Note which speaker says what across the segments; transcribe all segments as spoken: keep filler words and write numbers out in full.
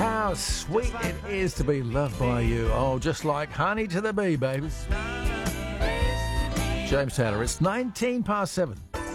Speaker 1: How sweet it is to be loved by you. Oh, just like honey to the bee, baby. James Taylor, it's nineteen past seven.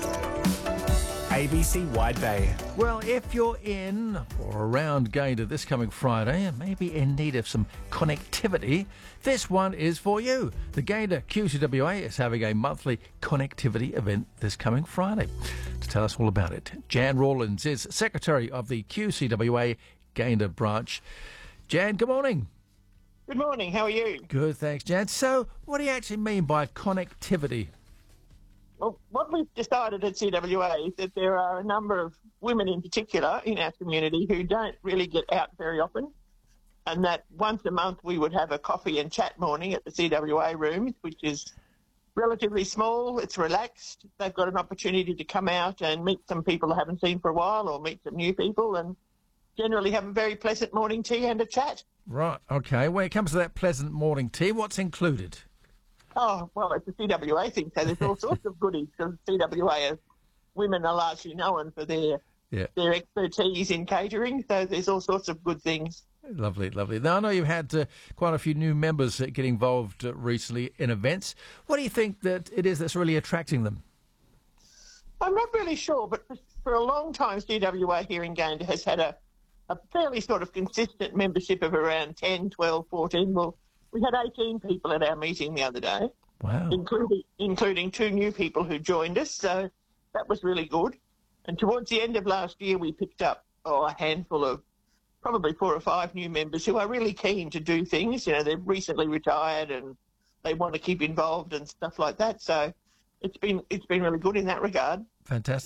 Speaker 2: A B C Wide Bay.
Speaker 1: Well, if you're in or around Gayndah this coming Friday and maybe in need of some connectivity, this one is for you. The Gayndah Q C W A is having a monthly connectivity event this coming Friday. To tell us all about it, Jan Rawlins is Secretary of the Q C W A Gayndah branch. Jan, good morning.
Speaker 3: Good morning, how are you?
Speaker 1: Good, thanks, Jan. So, what do you actually mean by connectivity?
Speaker 3: Well, what we've decided at C W A is that there are a number of women in particular in our community who don't really get out very often, and that once a month we would have a coffee and chat morning at the C W A room, which is relatively small, it's relaxed. They've got an opportunity to come out and meet some people they haven't seen for a while or meet some new people and generally have a very pleasant morning tea and a chat.
Speaker 1: Right, okay. When it comes to that pleasant morning tea, what's included?
Speaker 3: Oh, well, it's a C W A thing, so there's all sorts of goodies, because C W A is, women are largely known for their
Speaker 1: Yeah.
Speaker 3: their expertise in catering, so there's all sorts of good things.
Speaker 1: Lovely, lovely. Now, I know you've had uh, quite a few new members uh, get involved uh, recently in events. What do you think that it is that's really attracting them?
Speaker 3: I'm not really sure, but for, for a long time, C W A here in Gayndah has had a, a fairly sort of consistent membership of around ten, twelve, fourteen. Well, we had eighteen people at our meeting the other day,
Speaker 1: Wow.
Speaker 3: including including two new people who joined us, so that was really good. And towards the end of last year, we picked up oh, a handful of probably four or five new members who are really keen to do things. You know, they've recently retired and they want to keep involved and stuff like that. So it's been it's been really good in that regard.
Speaker 1: Fantastic.